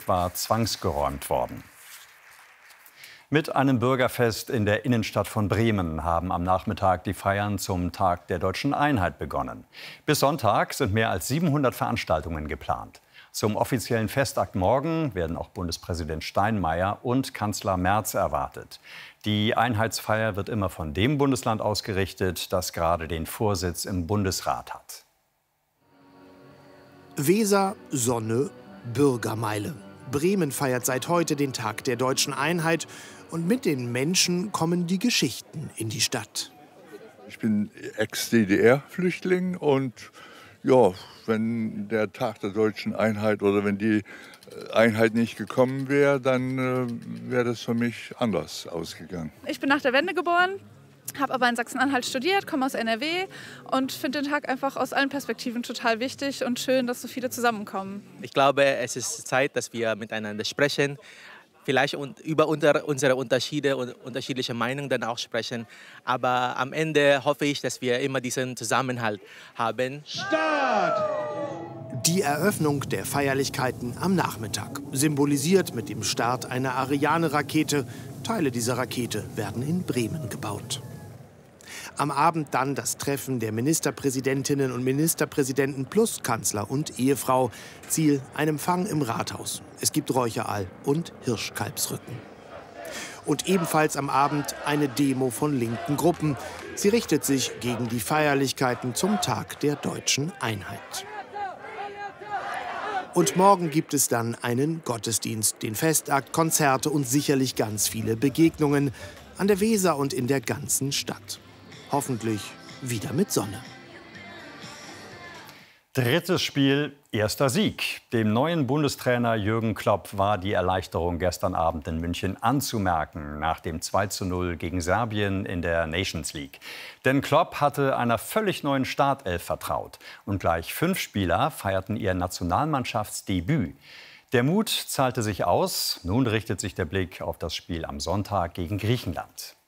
war zwangsgeräumt worden. Mit einem Bürgerfest in der Innenstadt von Bremen haben am Nachmittag die Feiern zum Tag der Deutschen Einheit begonnen. Bis Sonntag sind mehr als 700 Veranstaltungen geplant. Zum offiziellen Festakt morgen werden auch Bundespräsident Steinmeier und Kanzler Merz erwartet. Die Einheitsfeier wird immer von dem Bundesland ausgerichtet, das gerade den Vorsitz im Bundesrat hat. Weser, Sonne, Bürgermeile. Bremen feiert seit heute den Tag der Deutschen Einheit. Und mit den Menschen kommen die Geschichten in die Stadt. Ich bin Ex-DDR-Flüchtling und ja, wenn der Tag der Deutschen Einheit oder wenn die Einheit nicht gekommen wäre, dann wäre das für mich anders ausgegangen. Ich bin nach der Wende geboren, habe aber in Sachsen-Anhalt studiert, komme aus NRW und finde den Tag einfach aus allen Perspektiven total wichtig und schön, dass so viele zusammenkommen. Ich glaube, es ist Zeit, dass wir miteinander sprechen. Vielleicht über unsere Unterschiede und unterschiedliche Meinungen dann auch sprechen. Aber am Ende hoffe ich, dass wir immer diesen Zusammenhalt haben. Start! Die Eröffnung der Feierlichkeiten am Nachmittag, symbolisiert mit dem Start einer Ariane-Rakete. Teile dieser Rakete werden in Bremen gebaut. Am Abend dann das Treffen der Ministerpräsidentinnen und Ministerpräsidenten plus Kanzler und Ehefrau. Ziel: ein Empfang im Rathaus. Es gibt Räucheraal und Hirschkalbsrücken. Und ebenfalls am Abend eine Demo von linken Gruppen. Sie richtet sich gegen die Feierlichkeiten zum Tag der Deutschen Einheit. Und morgen gibt es dann einen Gottesdienst, den Festakt, Konzerte und sicherlich ganz viele Begegnungen an der Weser und in der ganzen Stadt. Hoffentlich wieder mit Sonne. Drittes Spiel, erster Sieg. Dem neuen Bundestrainer Jürgen Klopp war die Erleichterung gestern Abend in München anzumerken, nach dem 2:0 gegen Serbien in der Nations League. Denn Klopp hatte einer völlig neuen Startelf vertraut. Und gleich 5 Spieler feierten ihr Nationalmannschaftsdebüt. Der Mut zahlte sich aus. Nun richtet sich der Blick auf das Spiel am Sonntag gegen Griechenland.